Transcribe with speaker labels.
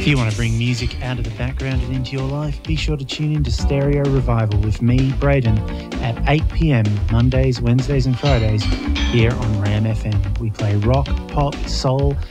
Speaker 1: If you want to bring music out of the background and into your life, be sure to tune in to Stereo Revival with me, Braden, at 8 p.m. Mondays, Wednesdays and Fridays here on RAM FM. We play rock, pop, soul